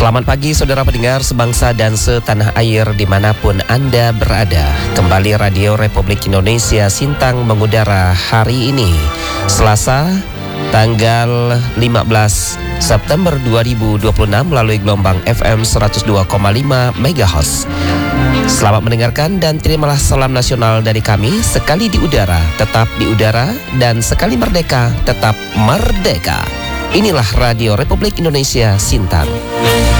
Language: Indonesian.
Selamat pagi saudara pendengar sebangsa dan setanah air dimanapun Anda berada. Kembali Radio Republik Indonesia Sintang mengudara hari ini, Selasa, tanggal 15 September 2026 melalui gelombang FM 102,5 MHz. Selamat mendengarkan dan terimalah salam nasional dari kami. Sekali di udara, tetap di udara, dan sekali merdeka, tetap merdeka. Inilah Radio Republik Indonesia Sintang.